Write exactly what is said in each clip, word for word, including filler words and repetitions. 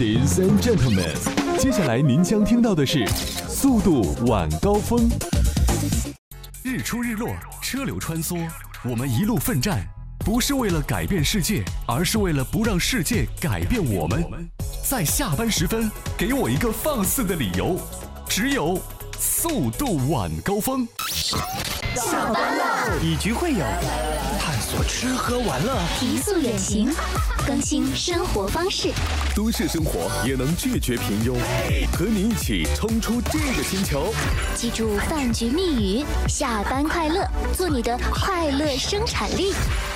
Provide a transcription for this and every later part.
Ladies and gentlemen， 接下来您将听到的是速度晚高峰。日出日落，车流穿梭，我们一路奋战，不是为了改变世界，而是为了不让世界改变我们。在下班时分，给我一个放肆的理由，只有速度晚高峰。 下班了， 以局会友，探索吃喝玩乐， 提速远行，更新生活方式。 都市生活也能拒绝平庸，和你一起冲出这个星球。 记住饭局密语：下班快乐，做你的快乐生产力。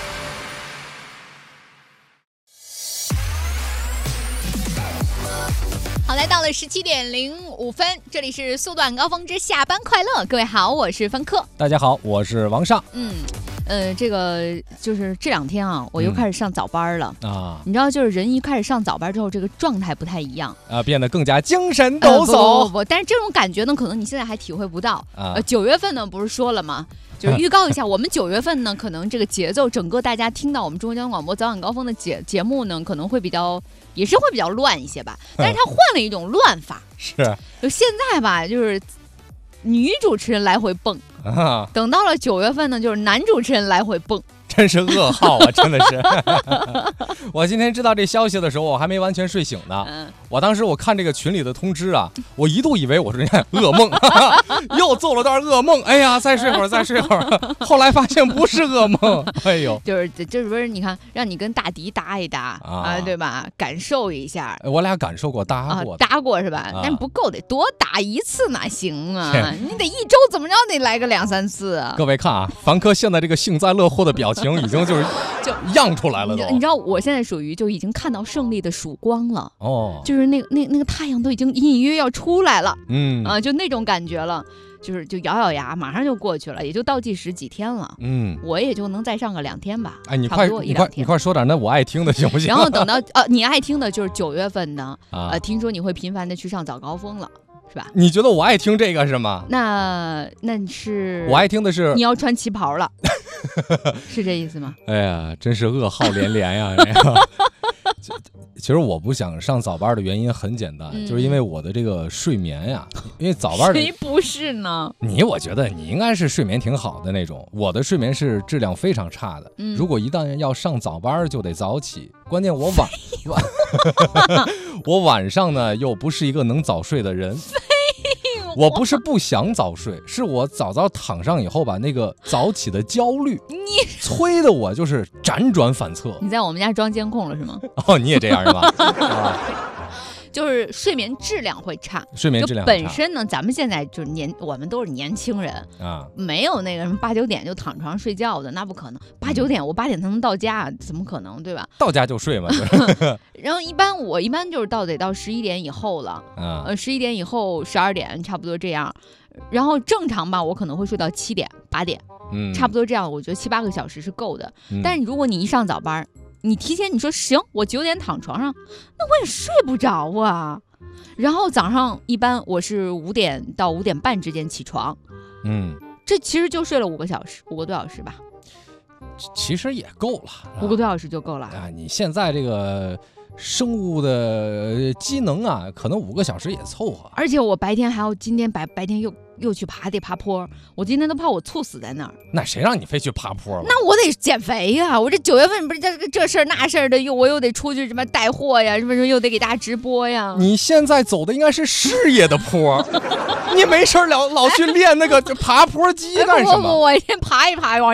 好，来到了十七点零五分，这里是速度晚高峰之下班快乐。各位好，我是芬克。 大家好，我是王尚。 嗯，呃，这个就是这两天啊，我又开始上早班了、嗯、啊。你知道，就是人一开始上早班之后，这个状态不太一样啊，变得更加精神抖擞、呃。不不不不，但是这种感觉呢，可能你现在还体会不到啊。呃，九月份呢，不是说了吗？就是预告一下，我们九月份呢，可能这个节奏，整个大家听到我们中国交通广播早晚高峰的节节目呢，可能会比较，也是会比较乱一些吧。但是它换了一种乱法， 是就现在吧，就是女主持人来回蹦，啊、等到了九月份呢，就是男主持人来回蹦。 真是噩耗啊！真的是，我今天知道这消息的时候，我还没完全睡醒呢。嗯、我当时我看这个群里的通知啊，我一度以为我是噩梦，又做了段噩梦。哎呀，再睡会儿，再睡会儿。后来发现不是噩梦，哎呦， 就是就是不是？你看，让你跟大迪搭一搭啊、呃，对吧？感受一下。 我俩感受过搭过、 啊，搭过是吧？啊、但不够，得多搭一次哪行啊？你得一周怎么着得来个两三次啊！ 各位看啊，凡科现在这个幸灾乐祸的表情。已经就是就漾出来了都， 你知道我现在属于就已经看到胜利的曙光了哦，就是那那那个太阳都已经隐隐约约要出来了，嗯啊，就那种感觉了，就是就咬咬牙，马上就过去了，也就倒计时几天了，嗯，我也就能再上个两天吧， 哎，你快你快你快说点那我爱听的行不行？ 然后等到呃你爱听的就是九月份呢，啊、呃，听说你会频繁的去上早高峰了。是吧？ 你觉得我爱听这个是吗？ 那那是我爱听的是你要穿旗袍了，是这意思吗？ 哎呀，真是噩耗连连呀！这个其实我不想上早班的原因很简单，嗯、就是因为我的这个睡眠呀，因为早班谁不是呢？ 你我觉得你应该是睡眠挺好的那种，我的睡眠是质量非常差的。嗯、如果一旦要上早班，就得早起，关键我晚晚我晚上呢又不是一个能早睡的人。我不是不想早睡，是我早早躺上以后吧，那个早起的焦虑，你催的我就是辗转反侧。 你在我们家装监控了是吗？ 哦，你也这样是吧？啊就是睡眠质量会差， 睡眠质量本身呢，咱们现在就是年，我们都是年轻人啊，没有那个什么八九点就躺床睡觉的，那不可能。八九点我八点才能到家，怎么可能，对吧？ 到家就睡嘛。 然后一般我一般就是到得到十一点以后了，啊、呃，十一点以后十二点差不多这样。然后正常吧，我可能会睡到七点八点，嗯，差不多这样，我觉得七八个小时是够的。嗯、但是如果你一上早班，你提前你说行，我九点躺床上，那我也睡不着啊。然后早上一般我是五点到五点半之间起床，嗯，这其实就睡了五个小时，五个多小时吧。 其实也够了， 五个多小时就够了啊！你现在这个生物的机能啊，可能五个小时也凑合。 而且我白天还要，今天白白天又又去爬得爬坡，我今天都怕我猝死在那儿。 那谁让你非去爬坡了？ 那我得减肥呀、啊！我这九月份不是这这事儿那事儿的，又我又得出去什么带货呀，什么又得给大家直播呀。 你现在走的应该是事业的坡，你没事老老去练那个爬坡机干什么？ 不不不，我先爬一爬往